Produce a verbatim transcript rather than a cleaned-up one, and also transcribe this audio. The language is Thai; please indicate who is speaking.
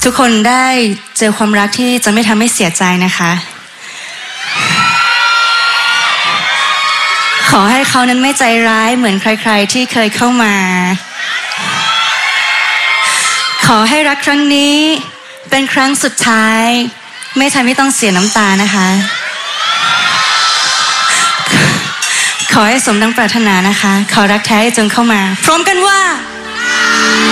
Speaker 1: ทุกคนได้เจอความรักที่จะไม่ทำให้เสียใจนะคะขอให้เขานั้นไม่ใจร้ายเหมือนใครๆที่เคยเข้ามาขอให้รักครั้งนี้เป็นครั้งสุดท้ายไม่ทำให้ต้องเสียน้ำตานะคะขอให้สมดังปรารถนานะคะขอรักแท้จงเข้ามาพร้อมกันว่า